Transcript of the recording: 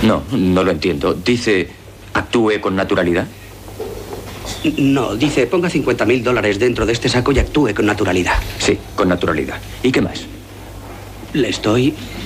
No, no lo entiendo. Dice, actúe con naturalidad. No, dice, ponga $50.000 dentro de este saco y actúe con naturalidad. Sí, con naturalidad. ¿Y qué más? Le estoy